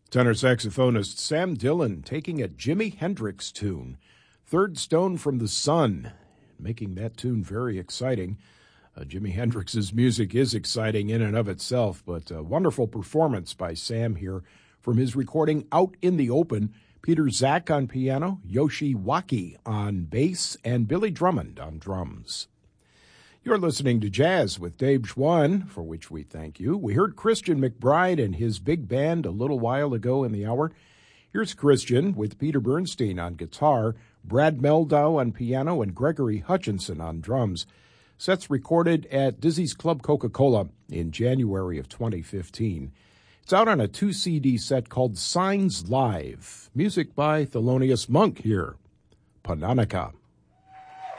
Tenor saxophonist Sam Dillon taking a Jimi Hendrix tune, Third Stone from the Sun, making that tune very exciting. Jimi Hendrix's music is exciting in and of itself, but a wonderful performance by Sam here from his recording Out in the Open. Peter Zach on piano, Yoshi Waki on bass, and Billy Drummond on drums. You're listening to Jazz with Dave Schwann, for which we thank you. We heard Christian McBride and his big band a little while ago in the hour. Here's Christian with Peter Bernstein on guitar, Brad Meldau on piano, and Gregory Hutchinson on drums. Sets recorded at Dizzy's Club Coca-Cola in January of 2015. It's out on a 2-CD set called Signs Live. Music by Thelonious Monk here. Pananica.